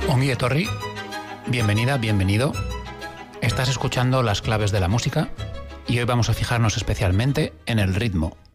Ongi etorri, bienvenida, bienvenido. Estás escuchando Las Claves de la Música y hoy vamos a fijarnos especialmente en el ritmo.